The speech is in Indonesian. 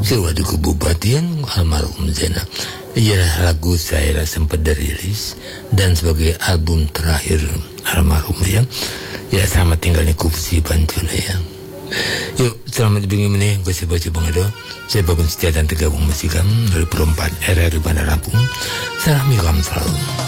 Seruah di Bupatian almarhum Zainal. Ialah lagu saya sempat dirilis dan sebagai album terakhir almarhum ya. Ya selamat tinggal di Kupsi Pancuna ya. Yuk selamat bingung ini gue baca Bang Edo. Saya Babun Setia dan Tegabung Musikam dari Perempat RRI Bandar Lampung. Salam Ilham selalu.